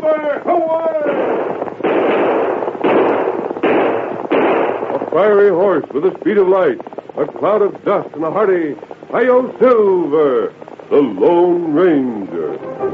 Silver! Away! A fiery horse with the speed of light, a cloud of dust, and a hearty, Hi-Yo Silver, the Lone Ranger.